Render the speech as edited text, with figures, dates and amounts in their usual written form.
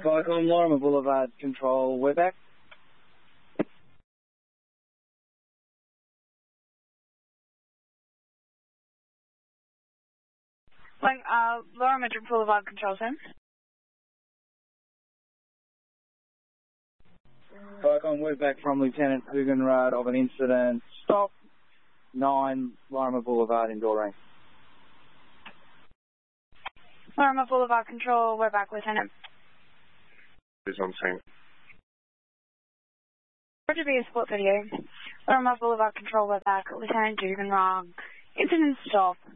Viacom, Lorimer Boulevard, control, we're back. Lorimer Boulevard, control, sir. Viacom, we're back from Lieutenant Hugenrad of an incident. Stop 9 Lorimer Boulevard in Doreen. Lorimer Boulevard, control, we're back, Lieutenant. Is on scene. Roger, be a sport video. Lorimer Boulevard, control, we're back, Lieutenant Hugenrad. Incident stop